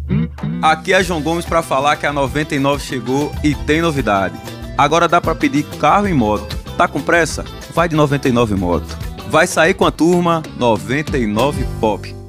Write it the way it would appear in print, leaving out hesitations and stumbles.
Aqui é João Gomes para falar que a 99 chegou e tem novidade. Agora dá para pedir carro e moto. Tá com pressa? Vai de 99 Moto. Vai sair com a turma 99 Pop.